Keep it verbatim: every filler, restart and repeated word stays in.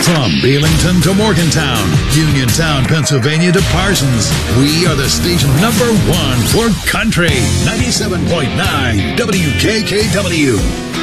From Belington to Morgantown, Uniontown, Pennsylvania to Parsons, we are the station number one for country. ninety-seven point nine W K K W.